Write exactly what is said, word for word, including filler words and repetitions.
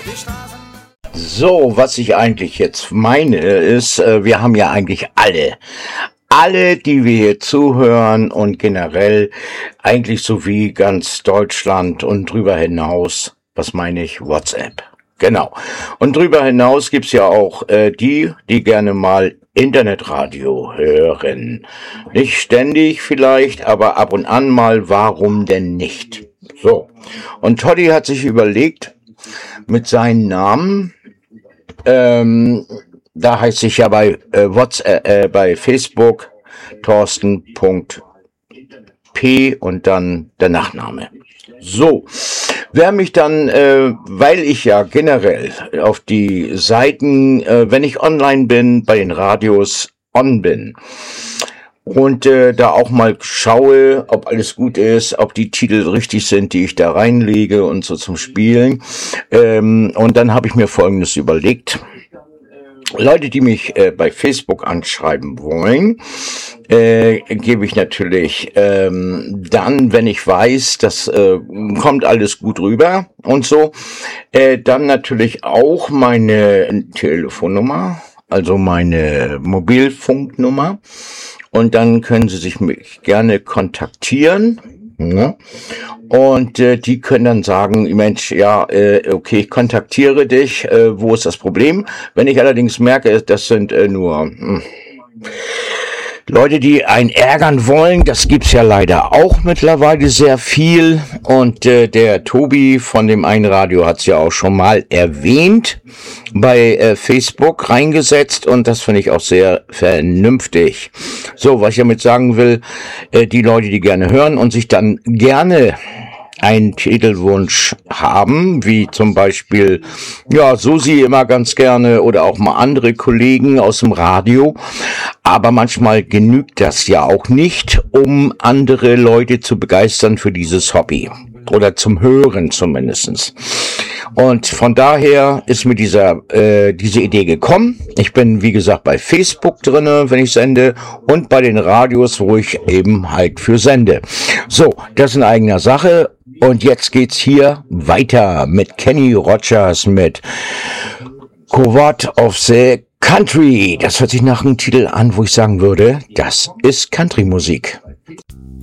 So, was ich eigentlich jetzt meine, ist, äh, wir haben ja eigentlich alle, alle, die wir hier zuhören und generell eigentlich so wie ganz Deutschland und drüber hinaus, was meine ich, WhatsApp. Genau. Und drüber hinaus gibt's ja auch äh, die, die gerne mal Internetradio hören. Nicht ständig vielleicht, aber ab und an mal, warum denn nicht? So. Und Toddy hat sich überlegt, mit seinen Namen, ähm, da heißt ich ja bei äh, WhatsApp, äh, bei Facebook Thorsten Punkt P und dann der Nachname. So, wer mich dann, äh, weil ich ja generell auf die Seiten, äh, wenn ich online bin, bei den Radios on bin und äh, da auch mal schaue, ob alles gut ist, ob die Titel richtig sind, die ich da reinlege und so zum Spielen. Ähm, und dann habe ich mir Folgendes überlegt. Leute, die mich äh, bei Facebook anschreiben wollen, äh, gebe ich natürlich ähm, dann, wenn ich weiß, das äh, kommt alles gut rüber und so, äh, dann natürlich auch meine Telefonnummer, also meine Mobilfunknummer, und dann können Sie sich mich gerne kontaktieren. Ja. Und äh, die können dann sagen, Mensch, ja, äh, okay, ich kontaktiere dich, äh, wo ist das Problem? Wenn ich allerdings merke, das sind äh, nur mh, Leute, die einen ärgern wollen, das gibt's ja leider auch mittlerweile sehr viel. Und äh, der Tobi von dem einen Radio hat's ja auch schon mal erwähnt, bei äh, Facebook reingesetzt, und das finde ich auch sehr vernünftig. So, was ich damit sagen will, äh, die Leute, die gerne hören und sich dann gerne einen Titelwunsch haben, wie zum Beispiel, ja, Susi immer ganz gerne oder auch mal andere Kollegen aus dem Radio. Aber manchmal genügt das ja auch nicht, um andere Leute zu begeistern für dieses Hobby. Oder zum Hören zumindestens. Und von daher ist mir dieser äh, diese Idee gekommen. Ich bin, wie gesagt, bei Facebook drinne, wenn ich sende, und bei den Radios, wo ich eben halt für sende. So, das ist in eigener Sache. Und jetzt geht's hier weiter mit Kenny Rogers mit Coward of the Country. Das hört sich nach einem Titel an, wo ich sagen würde, das ist Country-Musik.